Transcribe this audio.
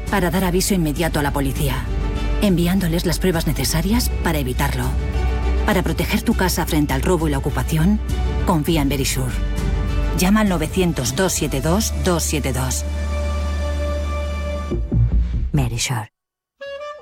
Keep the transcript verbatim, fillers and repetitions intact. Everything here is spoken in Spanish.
para dar aviso inmediato a la policía, enviándoles las pruebas necesarias para evitarlo. Para proteger tu casa frente al robo y la ocupación, confía en Verisure. Llama al novecientos, doscientos setenta y dos, doscientos setenta y dos. Verisure.